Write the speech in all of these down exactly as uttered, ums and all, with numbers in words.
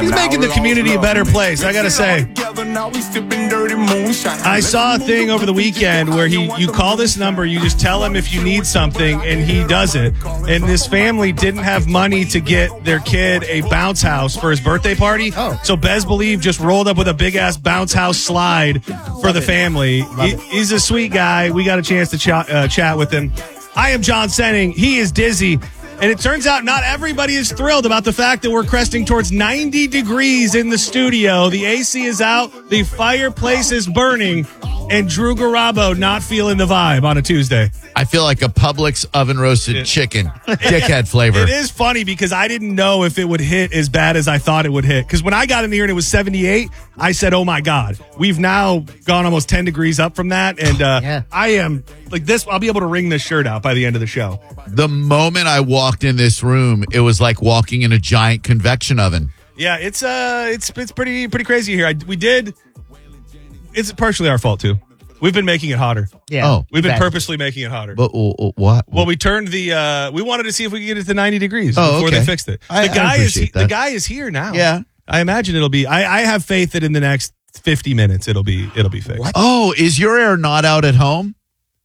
He's making the community a better place, I gotta say. I saw a thing over the weekend where he, you call this number, you just tell him if you need something, and he does it. And this family didn't have money to get their kid a bounce house for his birthday party. Oh. So Bez Believe just rolled up with a big-ass bounce house slide for the family. He, he's a sweet guy. We got a chance to ch- uh, chat with him. I am John Senning. He is Dizzy. And it turns out not everybody is thrilled about the fact that we're cresting towards ninety degrees in the studio. The A C is out. The fireplace is burning. And Drew Garabo not feeling the vibe on a Tuesday. I feel like a Publix oven roasted Yeah. chicken. Dickhead flavor. It is funny because I didn't know if it would hit as bad as I thought it would hit. Because when I got in here and it was seventy-eight, I said, oh my God. We've now gone almost ten degrees up from that. And uh, Yeah. I am like this. I'll be able to wring this shirt out by the end of the show. The moment I walked in this room, it was like walking in a giant convection oven. Yeah, it's uh, it's it's pretty pretty crazy here. I, we did. It's partially our fault too. We've been making it hotter. Yeah. Oh. We've been Bad. purposely making it hotter. But uh, uh, what? Well, we turned the. Uh, we wanted to see if we could get it to ninety degrees Oh, before okay. they fixed it. The I- I guy is appreciate the that. guy is here now. Yeah. I imagine it'll be. I, I have faith that in the next fifty minutes it'll be it'll be fixed. What? Oh, is your air not out at home?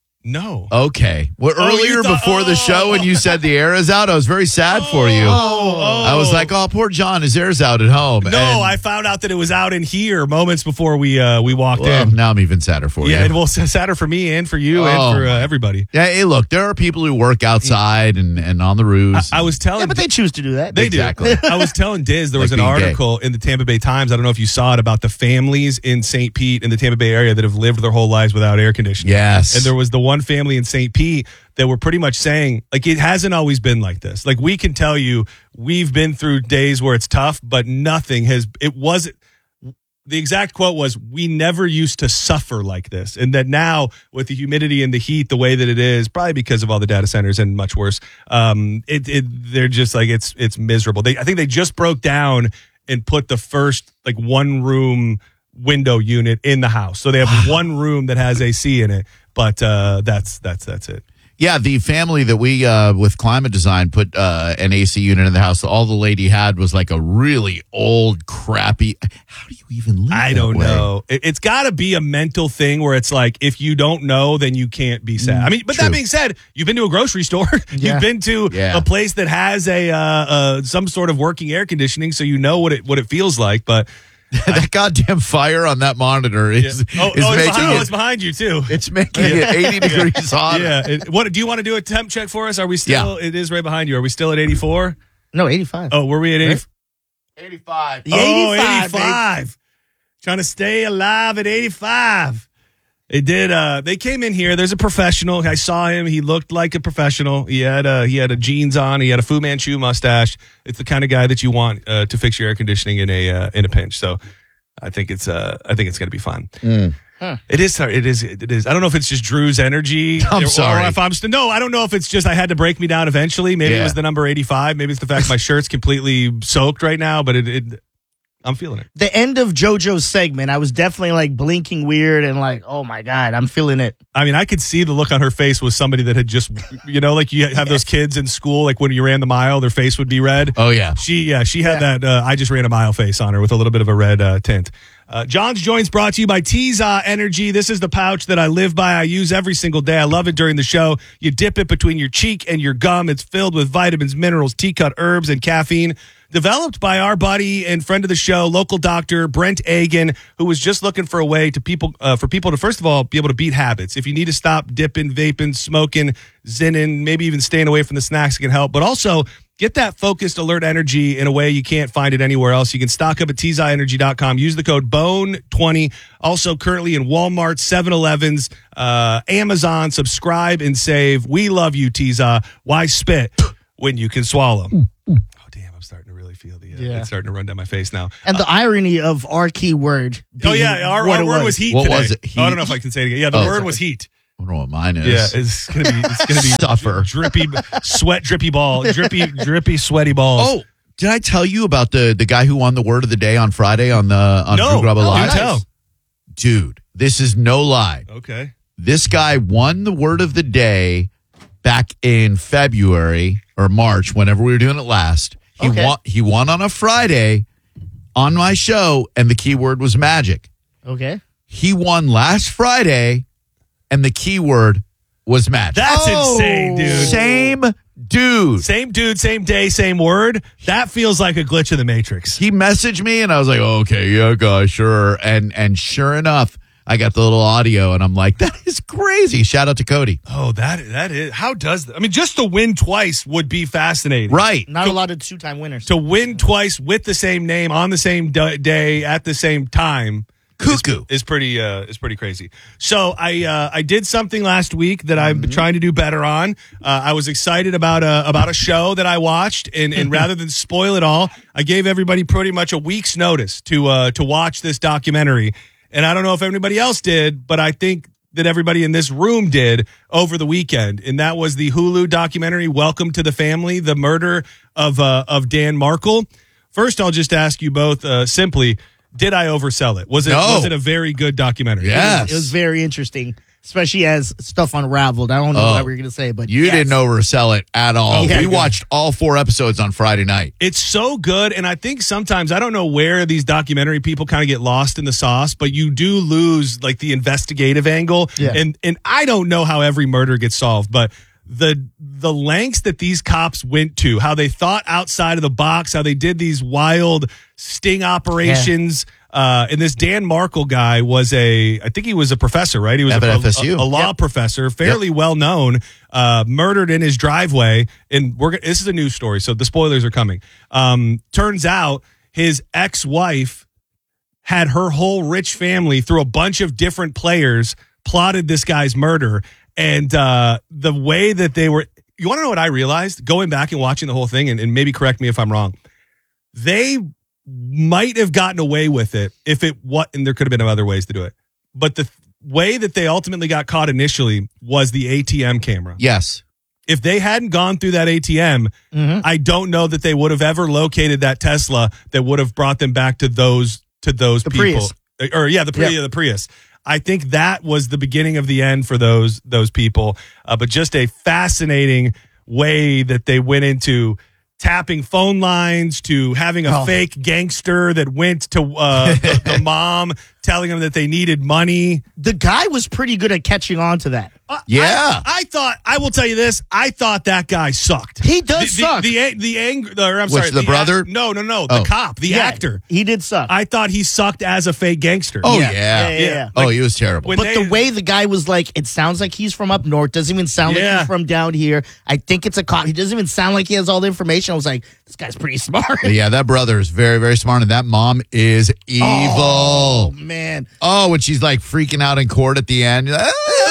No. Okay. Well, Oh, you earlier thought- before the show when you said the air is out, I was very sad for you. Oh, oh. I was like, oh, poor John, his air's out at home. No, And, I found out that it was out in here moments before we uh, we walked well, in. now I'm even sadder for Yeah, you. and well, sadder for me and for you Oh, and for uh, my- everybody. Yeah, hey, look, there are people who work outside and, and on the roofs. I, I was telling. Yeah, but they choose to do that. They Exactly. do. I was telling Diz there was Like an being gay. article in the Tampa Bay Times. I don't know if you saw it about the families in Saint Pete in the Tampa Bay area that have lived their whole lives without air conditioning. Yes. And there was the one family in Saint Pete that were pretty much saying, like, it hasn't always been like this. Like, we can tell you we've been through days where it's tough, but nothing has, it wasn't, the exact quote was, we never used to suffer like this. And that now with the humidity and the heat, the way that it is, probably because of all the data centers and much worse, um, it, it they're just like, it's, it's miserable. They, I think they just broke down and put the first like one room window unit in the house. So they have one room that has A C in it, but uh, that's, that's, that's it. Yeah, the family that we, uh, with Climate Design, put uh, an A C unit in the house. All the lady had was like a really old, crappy. How do you even live I that don't way? know. It, it's got to be a mental thing where it's like, if you don't know, then you can't be sad. I mean, but True. that being said, you've been to a grocery store. Yeah. You've been to Yeah. a place that has a uh, uh, some sort of working air conditioning, so you know what it what it feels like. But That goddamn fire on that monitor is, yeah. oh, is oh, it's, making behind, it, it's behind you too. it's making it eighty degrees hotter. Yeah. It- what do you want to do a temp check for us? Are we still? It is right behind you. Are we still at eighty-four? No, eighty-five. Oh, were we at eighty? eighty-five. The Oh, eighty-five, eighty-five. Trying to stay alive at eighty-five. They did. Uh, they came in here. There's a professional. I saw him. He looked like a professional. He had a, he had a jeans on. He had a Fu Manchu mustache. It's the kind of guy that you want uh, to fix your air conditioning in a uh, in a pinch. So I think it's uh, I think it's going to be fun. Mm. Huh. It is. It is. It is. I don't know if it's just Drew's energy. I'm or sorry. If I'm st- no, I don't know if it's just I had to break me down eventually. Maybe it Yeah. was the number eighty-five. Maybe it's the fact my shirt's completely soaked right now. But it, it I'm feeling it. The end of JoJo's segment, I was definitely like blinking weird and like, oh my God, I'm feeling it. I mean, I could see the look on her face was somebody that had just, you know, like you have those kids in school, like when you ran the mile, their face would be red. Oh, yeah. She, yeah, she had Yeah. that. Uh, I just ran a mile face on her with a little bit of a red uh, tint. Uh, John's Joints brought to you by Teza Energy. This is the pouch that I live by. I use every single day. I love it during the show. You dip it between your cheek and your gum. It's filled with vitamins, minerals, tea-cut herbs, and caffeine. Developed by our buddy and friend of the show, local doctor Brent Agan, who was just looking for a way to people uh, for people to, first of all, be able to beat habits. If you need to stop dipping, vaping, smoking, zinning, maybe even staying away from the snacks, it can help. But also get that focused, alert energy in a way you can't find it anywhere else. You can stock up at T Z A energy dot com. Use the code B O N E twenty. Also currently in Walmart, seven elevens, uh, Amazon. Subscribe and save. We love you, T Z A. Why spit when you can swallow? Oh, damn. I'm starting to really feel the, uh, Yeah. it's starting to run down my face now. And the irony of our key word. Oh, being yeah. Our, what our it word was heat What today. was it? Oh, I don't Heat? know if I can say it again. Yeah, the Oh, word sorry. was heat. I don't know what mine is. Yeah, it's gonna be it's gonna be Suffer. drippy sweat, drippy ball, drippy, drippy, sweaty balls. Oh, did I tell you about the the guy who won the word of the day on Friday on the on no, Drew Grubba no, Live? do tell. Dude, this is no lie. Okay. This guy won the word of the day back in February or March, whenever we were doing it last. He Okay. won. He won on a Friday. on my show, and the keyword was magic. Okay. He won last Friday, and the keyword was magic. That's Oh. insane, dude. Same dude. Same dude, same day, same word. That feels like a glitch in the Matrix. He messaged me, and I was like, okay, yeah, guys, sure. And and sure enough, I got the little audio, and I'm like, that is crazy. Shout out to Cody. Oh, that that is. How does that? I mean, just to win twice would be fascinating. Right. Not a lot of two-time winners. To win twice with the same name on the same d- day at the same time. Cuckoo. Is, is pretty uh, is pretty crazy. So I uh, I did something last week that I've been trying to do better on. Uh, I was excited about a about a show that I watched, and, and rather than spoil it all, I gave everybody pretty much a week's notice to uh, to watch this documentary. And I don't know if anybody else did, but I think that everybody in this room did over the weekend, and that was the Hulu documentary "Welcome to the Family: The Murder of uh, of Dan Markel." First, I'll just ask you both uh, simply. Did I oversell it? Was it No. was it a very good documentary? Yes. It was very interesting, especially as stuff unraveled. I don't know Oh. what we were going to say, but You yes. didn't oversell it at all. Okay, we good. watched all four episodes on Friday night. It's so good, and I think sometimes I don't know where these documentary people kind of get lost in the sauce, but you do lose like the investigative angle. Yeah. And and I don't know how every murder gets solved, but the the lengths that these cops went to, how they thought outside of the box, how they did these wild sting operations. Uh, and this Dan Markel guy was a, I think he was a professor, right? He was At a, F S U. a, a law Yep. professor, fairly well known, uh, murdered in his driveway. And we're, this is a news story, so the spoilers are coming. Um, turns out his ex-wife had her whole rich family through a bunch of different players plotted this guy's murder. And uh, the way that they were, you want to know what I realized going back and watching the whole thing, and, and maybe correct me if I'm wrong. They might have gotten away with it if it what, and there could have been other ways to do it. But the th- way that they ultimately got caught initially was the A T M camera. Yes. If they hadn't gone through that A T M, Mhm. I don't know that they would have ever located that Tesla that would have brought them back to those to those The people. Prius. Or yeah, the Prius, Yeah. the Prius. I think that was the beginning of the end for those those people. Uh, but just a fascinating way that they went into tapping phone lines to having a Oh. fake gangster that went to uh, the, the mom telling them that they needed money. The guy was pretty good at catching on to that. Uh, Yeah. I, I thought, I will tell you this, I thought that guy sucked. He does the, suck. The, the, the anger, or I'm Which, sorry. the brother? act- no, no, no. The Oh. cop, the Yeah, actor. He did suck. I thought he sucked as a fake gangster. Oh, Yeah. yeah. Yeah, yeah, yeah. Oh, he was terrible. When but they- the way the guy was like, it sounds like he's from up north. Doesn't even sound Yeah. like he's from down here. I think it's a cop. He doesn't even sound like he has all the information. I was like, this guy's pretty smart. yeah, that brother is very, very smart, and that mom is evil. Oh, man. Oh, when she's like freaking out in court at the end, you're like,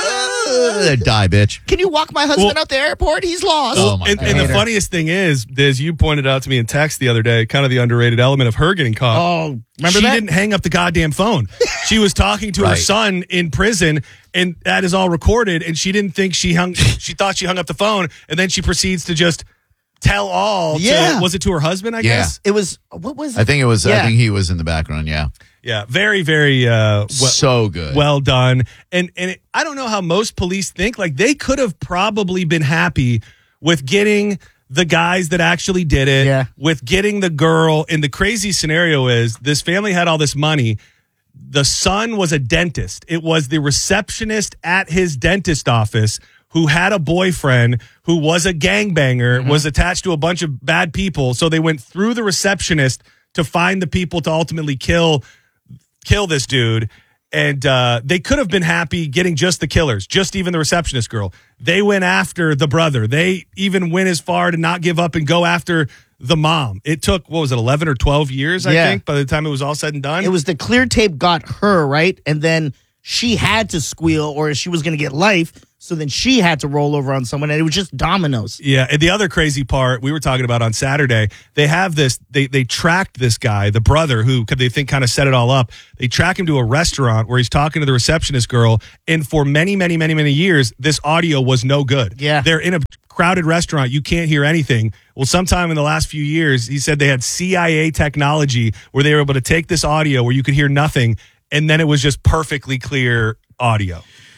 "Ah, die, bitch. Can you walk my husband Well- out the airport? He's lost. Oh, my And, God. and the hate her. funniest thing is, as you pointed out to me in text the other day, kind of the underrated element of her getting caught. Oh, remember she that? didn't hang up the goddamn phone. She was talking to her Right. son in prison, and that is all recorded. And she didn't think she hung. She thought she hung up the phone, and then she proceeds to just tell all. Yeah. To, was it to her husband? I Yeah. guess. It was, what was it? I think it was, I Yeah. think he was in the background, yeah. Yeah. Very, very uh, well, so good. well done. And and it, I don't know how most police think. Like they could have probably been happy with getting the guys that actually did it. Yeah. With getting the girl. And the crazy scenario is this family had all this money. The son was a dentist. It was the receptionist at his dentist office who had a boyfriend who was a gangbanger, Mm-hmm. was attached to a bunch of bad people. So they went through the receptionist to find the people to ultimately kill kill this dude. And uh, they could have been happy getting just the killers, just even the receptionist girl. They went after the brother. They even went as far to not give up and go after the mom. It took, what was it, eleven or twelve years, I Yeah. think, by the time it was all said and done. It was the clear tape got her, right? And then she had to squeal or she was going to get life. So then she had to roll over on someone, and it was just dominoes. Yeah, and the other crazy part we were talking about on Saturday, they have this, they they tracked this guy, the brother, who could they think kind of set it all up. They track him to a restaurant where he's talking to the receptionist girl, and for many, many, many, many years, this audio was no good. Yeah. They're in a crowded restaurant, you can't hear anything. Well, sometime in the last few years, he said they had C I A technology where they were able to take this audio where you could hear nothing, and then it was just perfectly clear audio.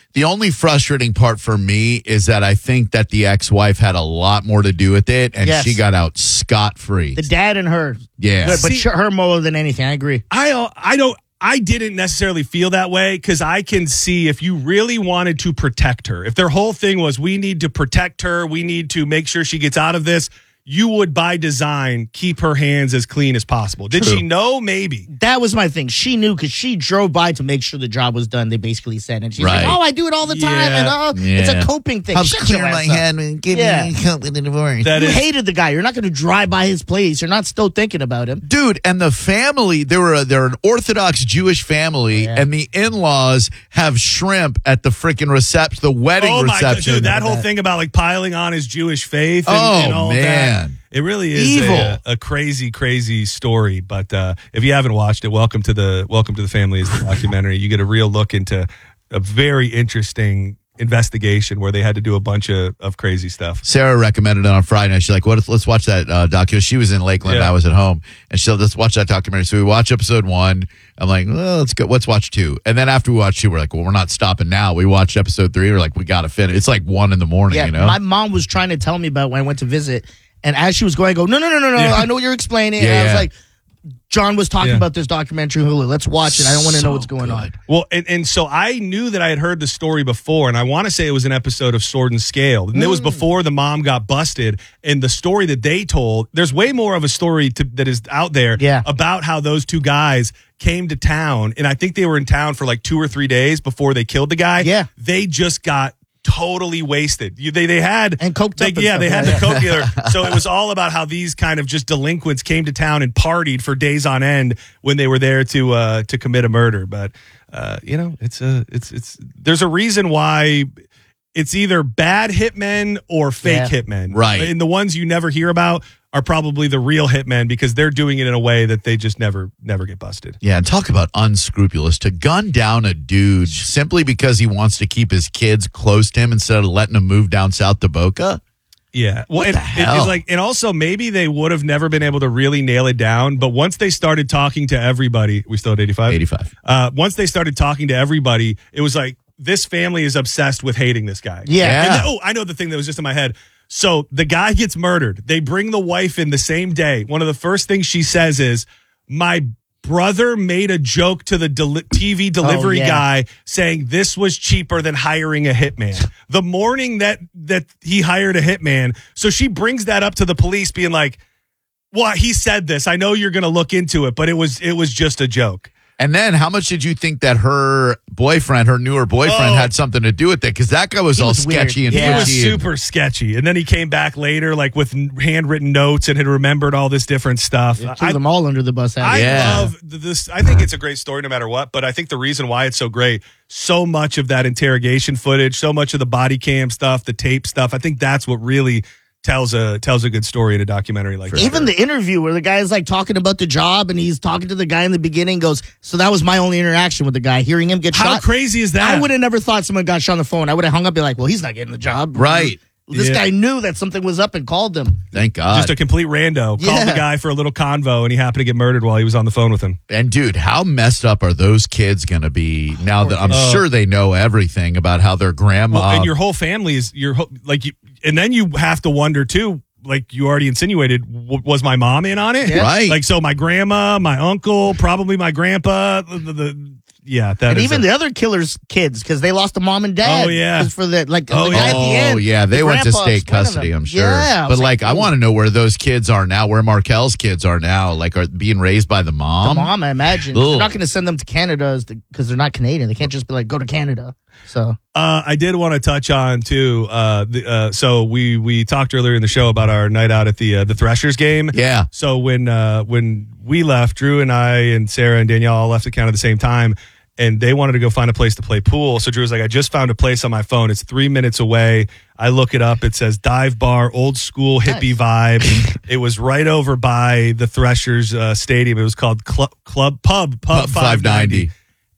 The only frustrating part for me is that I think that the ex-wife had a lot more to do with it, and Yes. she got out scot-free. The dad and her. Yeah. Good, but See- sh- her more than anything. I agree. I I don't I didn't necessarily feel that way because I can see if you really wanted to protect her, if their whole thing was we need to protect her, we need to make sure she gets out of this, you would by design keep her hands as clean as possible. Did True. she know? Maybe. That was my thing. She knew because she drove by to make sure the job was done. They basically said, and she's Right. like, "Oh, I do it all the time, Yeah. and oh, Yeah. it's a coping thing." Helps Shut clear your my ass up. head and give Yeah. me help with the divorce. That You is hated the guy. You're not going to drive by his place. You're not still thinking about him. Dude, and the family, they were a, they're an Orthodox Jewish family, Yeah. and the in-laws have shrimp at the freaking reception, the wedding oh my god, reception. dude, that whole thing about like piling on his Jewish faith and, Oh, and all of that. man. It really is Evil. a, a crazy, crazy story. But uh, if you haven't watched it, welcome to the welcome to the family is the documentary. You get a real look into a very interesting investigation where they had to do a bunch of, of crazy stuff. Sarah recommended it on Friday night. She's like, "What? Let's watch that uh, documentary." She was in Lakeland. Yeah. I was at home, and she said, "Let's watch that documentary." So we watch episode one. I'm like, well, "Let's go. Let's watch two." And then after we watched two, we're like, "Well, we're not stopping now." We watched episode three. We're like, "We got to finish." It's like one in the morning. Yeah, you know. my mom was trying to tell me about when I went to visit, and as she was going, I go, "No, no, no, no, no! Yeah. I know what you're explaining." Yeah, and I was yeah. like, "John was talking Yeah. about this documentary on Hulu. Let's watch it. I don't want to know So what's going good. on." Well, and, and so I knew that I had heard the story before, and I want to say it was an episode of Sword and Scale. And it was before the mom got busted. And the story that they told, there's way more of a story to, that is out there Yeah. about how those two guys came to town. And I think they were in town for like two or three days before they killed the guy. Yeah. They just got totally wasted. You, they they had And coked they, up and yeah, stuff, they had yeah. the coke dealer. So it was all about how these kind of just delinquents came to town and partied for days on end when they were there to uh, to commit a murder. But uh, you know, it's a it's it's there's a reason why it's either bad hitmen or fake Yeah. hitmen. Right. And the ones you never hear about are probably the real hitmen because they're doing it in a way that they just never never get busted. Yeah, and talk about unscrupulous. To gun down a dude simply because he wants to keep his kids close to him instead of letting him move down south to Boca. Yeah. Well, What and, the it- hell? it's like, and also maybe they would have never been able to really nail it down. But once they started talking to everybody, we still at eighty-five? eighty-five. Uh, once they started talking to everybody, it was like, this family is obsessed with hating this guy. Yeah. And then- oh, I know the thing that was just in my head. So the guy gets murdered. They bring the wife in the same day. One of the first things she says is, my brother made a joke to the deli- T V delivery Oh, yeah. guy saying this was cheaper than hiring a hitman. The morning that that he hired a hitman, so she brings that up to the police being like, well, he said this. I know you're going to look into it, but it was it was just a joke. And then how much did you think that her boyfriend, her newer boyfriend, Oh. had something to do with it? Because that guy was He all was weird. sketchy and He Yeah. was twitchy and- super sketchy. And then he came back later, like with n- handwritten notes and had remembered all this different stuff. Threw I, them all under the bus. I Yeah. love th- this. I think it's a great story no matter what. But I think the reason why it's so great, so much of that interrogation footage, so much of the body cam stuff, the tape stuff, I think that's what really tells a tells a good story in a documentary like that. Even the interview where the guy is like talking about the job and he's talking to the guy in the beginning goes, so that was my only interaction with the guy, hearing him get How shot. crazy is that? I would have never thought someone got shot on the phone. I would have hung up and be like, well, he's not getting the job. Right. This Yeah. guy knew that something was up and called them. Thank God. Just a complete rando. Called Yeah. the guy for a little convo, and he happened to get murdered while he was on the phone with him. And dude, how messed up are those kids going to be now that I'm Oh. sure they know everything about how their grandma. Well, and your whole family is your whole, like you, and then you have to wonder too. Like you already insinuated, w- was my mom in on it? Yeah. Right. Like so, my grandma, my uncle, probably my grandpa. The, the, the- yeah, that And is even a- the other killer's kids, because they lost a mom and dad. Oh, yeah. 'Cause For the, like, Oh, the guy yeah. at the oh end. yeah, they the went to grandpa state explaining custody. them. I'm sure. Yeah. I but was like, I ooh. want to know where those kids are now. Where Markel's kids are now. Like, are being raised by the The mom. mom, I imagine. Ugh. They're not going to send them to Canada because they're not Canadian. They can't just be like, go to Canada. So, Uh, I did want to touch on too. Uh, the, uh, so we we talked earlier in the show about our night out at the uh, the Threshers game. Yeah. So when uh, when we left, Drew and I and Sarah and Danielle all left at kind of the same time, and they wanted to go find a place to play pool. So Drew was like, "I just found a place on my phone. It's three minutes away." I look it up. It says dive bar, old school hippie vibe. It was right over by the Threshers uh, stadium. It was called Club Club Pub Pub, Pub five ninety. five ninety.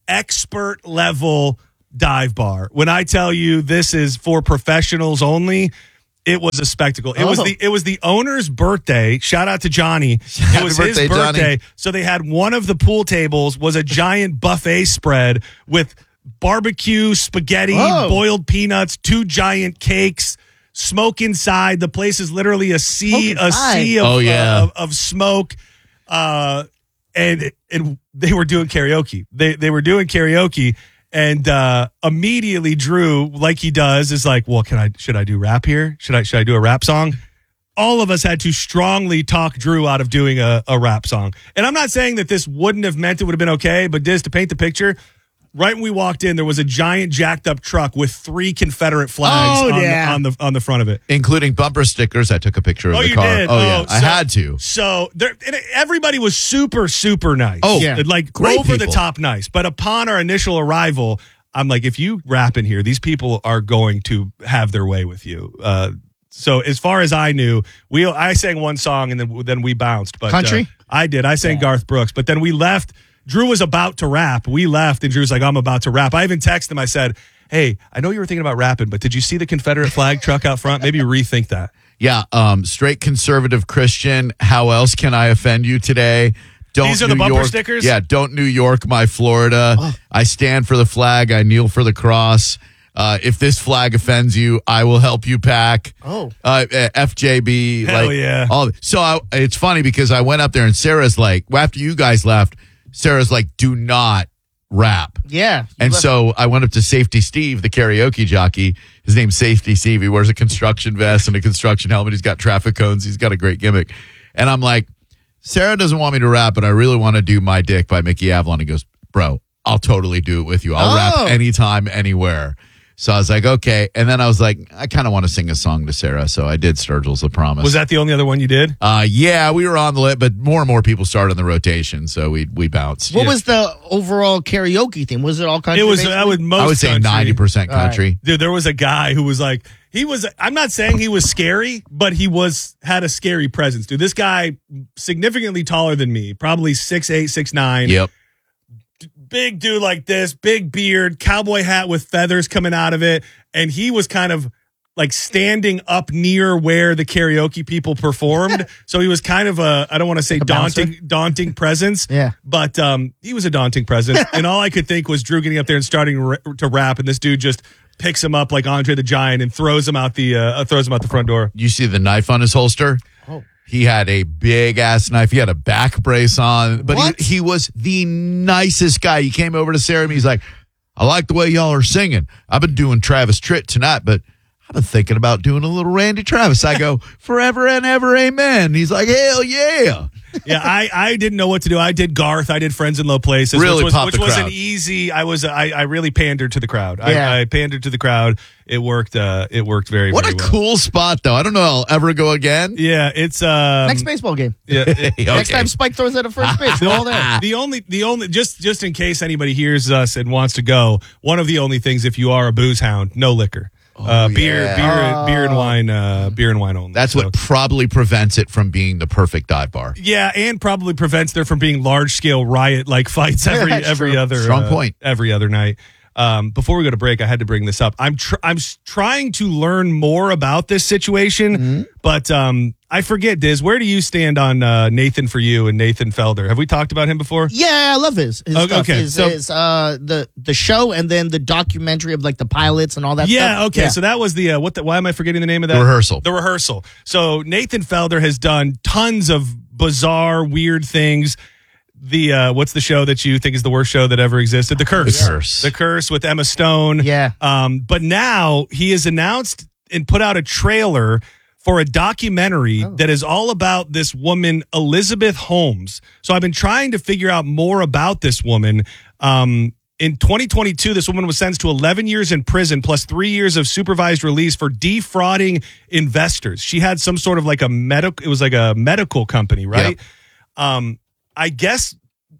Expert level dive bar. When I tell you this is for professionals only, it was a spectacle. It was Oh. the it was the owner's birthday. Shout out to Johnny. It was birthday, his birthday. Johnny. So they had one of the pool tables was a giant buffet spread with barbecue, spaghetti, Whoa. boiled peanuts, two giant cakes, smoke inside. The place is literally a sea, Smoke a inside. sea of, Oh, yeah. uh, of, of smoke. Uh, and and they were doing karaoke. They they were doing karaoke, and uh, immediately Drew, like he does, is like, "Well, can I? Should I do rap here? Should I? Should I do a rap song?" All of us had to strongly talk Drew out of doing a, a rap song. And I'm not saying that this wouldn't have meant it would have been okay, but Diz, to paint the picture, right when we walked in, there was a giant jacked up truck with three Confederate flags Oh, on, yeah. the, on the on the front of it. Including bumper stickers. I took a picture of Oh, the you car. did? Oh, yeah. Oh, I so- had to. So there, and everybody was super, super nice. Oh, Yeah. like great over the people. top nice. But upon our initial arrival, I'm like, if you rap in here, these people are going to have their way with you. Uh, so as far as I knew, we I sang one song and then then we bounced. But Country? uh, I did. I sang Garth Brooks. But then we left. Drew was about to rap. We left, and Drew's like, I'm about to rap. I even texted him. I said, hey, I know you were thinking about rapping, but did you see the Confederate flag truck out front? Maybe rethink that. Yeah, um, straight conservative Christian. How else can I offend you today? Don't These are the New bumper York, stickers? Yeah, don't New York my Florida. Oh. I stand for the flag. I kneel for the cross. Uh, if this flag offends you, I will help you pack. Oh. uh, uh, F J B. Hell like, yeah. All, so I, it's funny because I went up there and Sarah's like, well, after you guys left, Sarah's like, do not rap. Yeah. And so I went up to Safety Steve, the karaoke jockey. His name's Safety Steve. He wears a construction vest and a construction helmet. He's got traffic cones. He's got a great gimmick. And I'm like, Sarah doesn't want me to rap, but I really want to do My Dick by Mickey Avalon. He goes, bro, I'll totally do it with you. I'll Oh. rap anytime, anywhere. So I was like, okay. And then I was like, I kind of want to sing a song to Sarah. So I did Sturgill's The Promise. Was that the only other one you did? Uh, yeah, we were on the list, but more and more people started on the rotation. So we we bounced. What Yeah. was the overall karaoke theme? Was it all country? It was. basically? I would most. I would say country. ninety percent All right. country. Dude, there was a guy who was like, he was. I'm not saying he was scary, but he was had a scary presence. Dude, this guy significantly taller than me, probably six eight, six nine. Yep. Big dude like this, big beard, cowboy hat with feathers coming out of it, and he was kind of like standing up near where the karaoke people performed. So he was kind of a, I don't want to say a bouncer? daunting, daunting presence. Yeah. But um, he was a daunting presence. And all I could think was Drew getting up there and starting to ra- to rap. And this dude just picks him up like Andre the Giant and throws him out the, uh, throws him out the front door. You see the knife on his holster? Oh. He had a big ass knife. He had a back brace on, but What? he, he was the nicest guy. He came over to Sarah and he's like, I like the way y'all are singing. I've been doing Travis Tritt tonight, but I've been thinking about doing a little Randy Travis. I go, forever and ever, amen. He's like, hell yeah. Yeah, I, I didn't know what to do. I did Garth. I did Friends in Low Places, Really which was, popped which the was an crowd. easy. I was I, I really pandered to the crowd. Yeah. I, I pandered to the crowd. It worked. Uh, it worked very What very a well. cool spot, though. I don't know if I'll ever go again. Yeah, it's um, Next baseball game. yeah, it- Next time Spike throws at a first pitch, we're all there. the only the only just just in case anybody hears us and wants to go, one of the only things if you are a booze hound, no liquor. uh, beer, yeah. beer, beer and wine, uh, beer and wine only. That's So- what probably prevents it from being the perfect dive bar. Yeah, and probably prevents there from being large scale riot like fights every That's every true. other Strong uh, point. every other night. Um, before we go to break, I had to bring this up. I'm tr- I'm s- trying to learn more about this situation, Mm-hmm. but um, I forget. Diz, where do you stand on uh, Nathan For You and Nathan Felder? Have we talked about him before? Yeah, I love his, his Oh, stuff. okay, His, so- his, uh, the the show and then the documentary of like the pilots and all that. Yeah, stuff. okay. So that was the uh, what? The, why am I forgetting the name of that? The rehearsal. The rehearsal. So Nathan Felder has done tons of bizarre, weird things. The uh, what's the show that you think is the worst show that ever existed? The Curse. The Curse. The Curse with Emma Stone. Yeah. Um, but now he has announced and put out a trailer for a documentary Oh. that is all about this woman, Elizabeth Holmes. So I've been trying to figure out more about this woman. Um, in twenty twenty-two, this woman was sentenced to eleven years in prison plus three years of supervised release for defrauding investors. She had some sort of like a medical, it was like a medical company, right? Um, I guess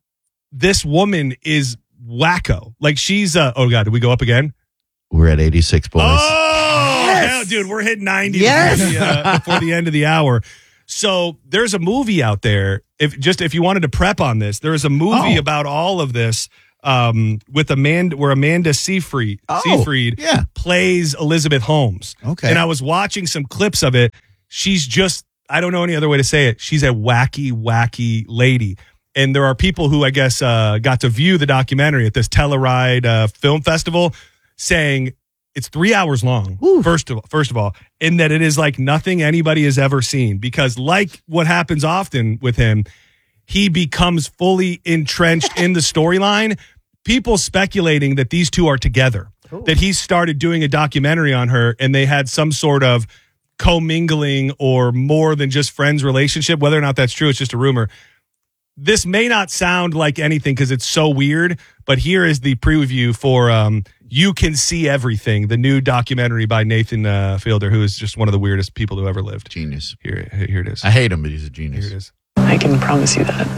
this woman is wacko. Like she's, uh, oh God, did we go up again? We're at eighty-six, boys. Oh, Yes. hell, dude, we're hitting ninety Yes. before, the, uh, before the end of the hour. So there's a movie out there. If just if you wanted to prep on this, there is a movie Oh. about all of this um, with Amanda, where Amanda Seyfried, Oh, Seyfried yeah. plays Elizabeth Holmes. Okay. And I was watching some clips of it. She's just, I don't know any other way to say it. She's a wacky, wacky lady. And there are people who, I guess, uh, got to view the documentary at this Telluride uh, Film Festival saying it's three hours long, Ooh. first of all, first of all, and that it is like nothing anybody has ever seen. Because like what happens often with him, he becomes fully entrenched in the storyline. People speculating that these two are together, Ooh. that he started doing a documentary on her and they had some sort of commingling or more than just friends relationship. Whether or not that's true, it's just a rumor. This may not sound like anything because it's so weird, but here is the preview for um, You Can See Everything, the new documentary by Nathan uh, Fielder, who is just one of the weirdest people to ever lived. Genius. Here, here it is. I hate him, but he's a genius. Here it is. I can promise you that.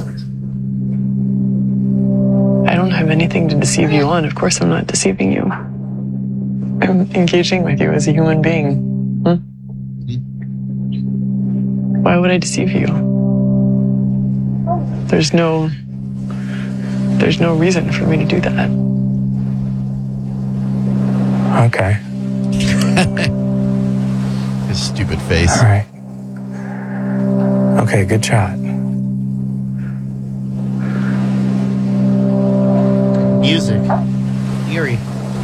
I don't have anything to deceive you on. Of course I'm not deceiving you. I'm engaging with you as a human being. Hmm? Why would I deceive you? There's no... There's no reason for me to do that. Okay. His stupid face. All right. Okay, good shot. Music. Eerie.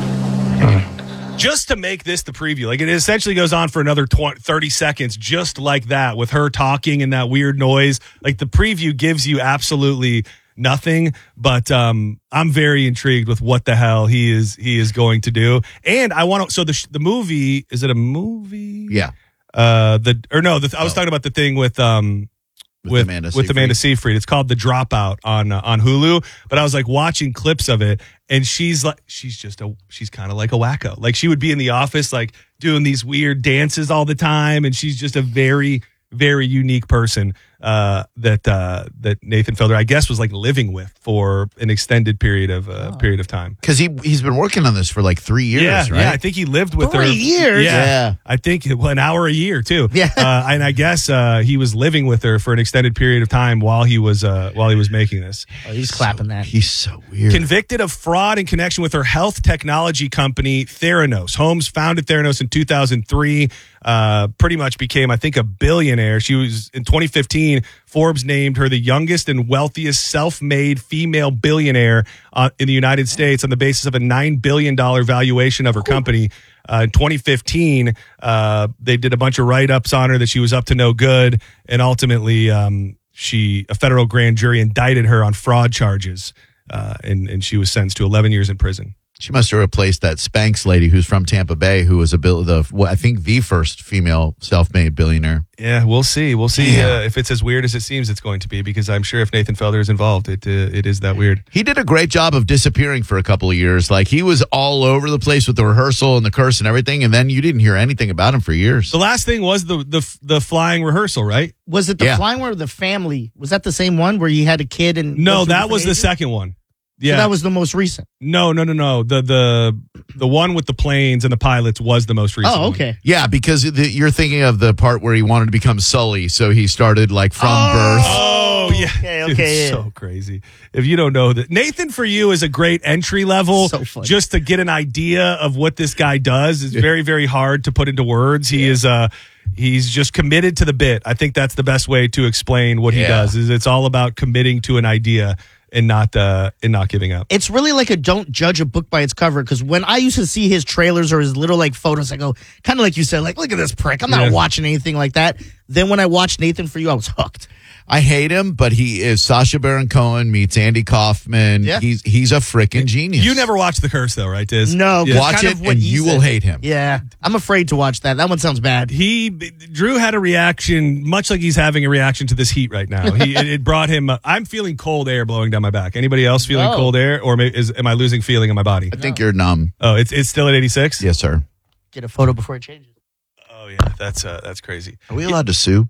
Just to make this the preview, like it essentially goes on for another twenty, thirty seconds, just like that, with her talking and that weird noise. Like the preview gives you absolutely nothing, but um, I'm very intrigued with what the hell he is he is going to do. And I want to. So the the movie, is it a movie? Yeah. Uh, the or no, the, I was oh. talking about the thing with um. With, with Amanda with Seyfried. Amanda Seyfried. It's called The Dropout on uh, on Hulu. But I was like watching clips of it, and she's like, she's just a, she's kind of like a wacko. Like she would be in the office, like doing these weird dances all the time, and she's just a very, very unique person uh, that uh, that Nathan Fielder, I guess, was like living with for an extended period of uh, oh. period of time. Because he he's been working on this for like three years, yeah, right? Yeah, I think he lived with Three her. years? Yeah, Yeah. I think well, an hour a year too. Yeah, uh, and I guess uh, he was living with her for an extended period of time while he was uh, while he was making this. Oh, he's clapping that. He's so weird. Convicted of fraud in connection with her health technology company Theranos. Holmes founded Theranos in two thousand three. Uh, pretty much became, I think, a billionaire. She was in twenty fifteen. Forbes named her the youngest and wealthiest self-made female billionaire uh, in the United States on the basis of a nine billion dollars valuation of her company. Uh, in twenty fifteen, uh, they did a bunch of write-ups on her that she was up to no good, and ultimately, um, she a federal grand jury indicted her on fraud charges, uh, and and she was sentenced to eleven years in prison. She must have replaced that Spanx lady who's from Tampa Bay, who was a bill the well, I think the first female self-made billionaire. Yeah, we'll see. We'll see Yeah. uh, if it's as weird as it seems it's going to be, because I'm sure if Nathan Fielder is involved, it uh, it is that weird. He did a great job of disappearing for a couple of years. Like he was all over the place with the rehearsal and the curse and everything, and then you didn't hear anything about him for years. The last thing was the the the flying rehearsal, right? Was it the Yeah. flying one or the family? Was that the same one where you had a kid and No, went through that different was the ages? second one. So Yeah, that was the most recent. no, no, no, no. The the the one with the planes and the pilots was the most recent. Oh, one. okay. Yeah, because the, you're thinking of the part where he wanted to become Sully, so he started like from Oh. birth. Oh yeah, Okay, Dude, okay, it's yeah. so crazy. If you don't know that, Nathan for you is a great entry level. So funny. Just to get an idea of what this guy does is very, very hard to put into words. He is uh he's just committed to the bit. I think that's the best way to explain what he Yeah. does. Is it's all about committing to an idea and not uh and not giving up. It's really like a don't judge a book by its cover, because when I used to see his trailers or his little like photos, I go, kind of like you said, like, look at this prick. I'm not Yeah. watching anything like that. Then when I watched Nathan For You, I was hooked. I hate him, but he is Sacha Baron Cohen meets Andy Kaufman. Yeah. He's he's a freaking genius. You never watched The Curse though, right, Diz? No, Yeah. but watch kind it of what and he you will said. hate him. Yeah, I'm afraid to watch that. That one sounds bad. He Drew had a reaction, much like he's having a reaction to this heat right now. He it, it brought him. Uh, I'm feeling cold air blowing down my back. Anybody else feeling Oh. cold air, or may, is am I losing feeling in my body? I think you're numb. Oh, it's it's still at eighty-six. Yes, sir. Get a photo before it changes. Oh yeah, that's uh, that's crazy. Are we allowed to sue?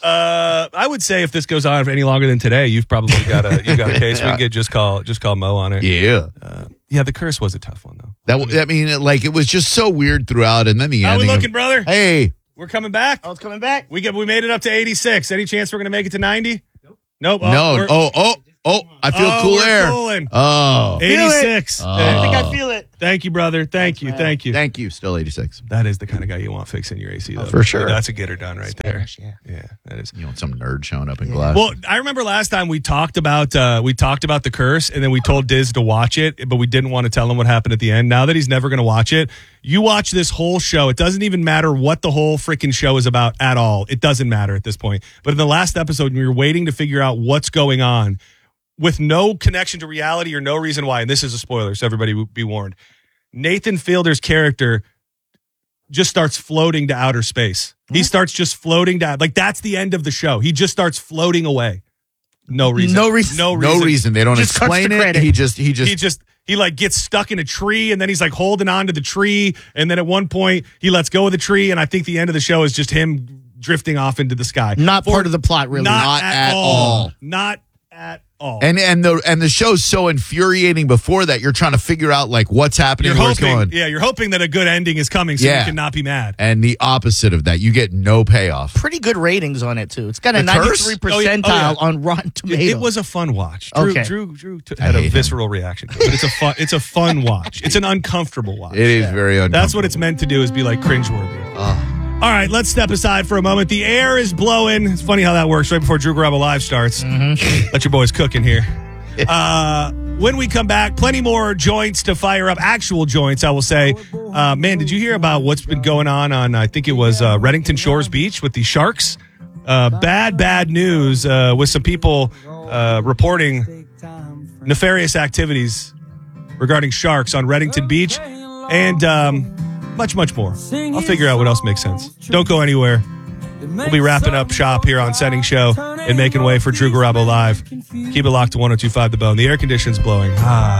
Uh, I would say if this goes on for any longer than today, you've probably got a you got a case. We could just call just call Mo on it. Yeah. Uh, yeah. The Curse was a tough one though. That w- I mean, like it was just so weird throughout, and then the How we ending. of- looking, brother? Hey, We're coming back. Oh, it's coming back. We get we made it up to eighty-six. Any chance we're gonna make it to ninety? Nope. Nope. no, we're- oh, oh, oh! I feel oh, cool we're air. cooling. Oh, eighty-six. Oh. I think I feel it. Thank you, brother. Thank you. Thank you. Thank you. Still eighty-six. That is the kind of guy you want fixing your A C, though. for sure. That's a getter done right Spanish, there. yeah. Yeah, that is. You want some nerd showing up in glass? Well, I remember last time we talked about uh, we talked about The Curse, and then we told Diz to watch it, but we didn't want to tell him what happened at the end. Now that he's never going to watch it, you watch this whole show. It doesn't even matter what the whole freaking show is about at all. It doesn't matter at this point. But in the last episode, when you're waiting to figure out what's going on, with no connection to reality or no reason why, and this is a spoiler, so everybody be warned. Nathan Fielder's character just starts floating to outer space. He Hmm? starts just floating down. Like, that's the end of the show. He just starts floating away. No reason. No reason. No reason. no reason. They don't Just cuts explain the it. credit. He just, he just, He just, he like gets stuck in a tree, and then he's like holding on to the tree. And then at one point, he lets go of the tree. And I think the end of the show is just him drifting off into the sky. Not part of the plot, really. Not, Not at, at all. all. Not at all. and and the and the show's so infuriating. Before that, you're trying to figure out like what's happening, you're where it's hoping, going. yeah, you're hoping that a good ending is coming, so Yeah. you can not be mad. And the opposite of that, you get no payoff. Pretty good ratings on it, too. It's got a The ninety-three Curse? Oh, yeah. percentile Oh, yeah. on Rotten It, Tomatoes. it was a fun watch. Drew, Okay. Drew, Drew t- I had a hate him. visceral reaction to it. But it's a fun. It's a fun watch. It's an uncomfortable watch. It is very uncomfortable. That's what it's meant to do, is be like cringeworthy. All right, let's step aside for a moment. The air is blowing. It's funny how that works right before Drew Garabo Live starts. Let your boys cook in here. Uh, when we come back, plenty more joints to fire up, actual joints, I will say. Uh, man, did you hear about what's been going on on, I think it was uh, Reddington Shores Beach with the sharks? Uh, bad, bad news uh, with some people uh, reporting nefarious activities regarding sharks on Reddington Beach, and um, much, much more. I'll figure out what else makes sense. Don't go anywhere. We'll be wrapping up shop here on Setting Show and making way for Drew Garabo Live. Keep it locked to one oh two point five The Bone. The air conditioning's blowing. Ah.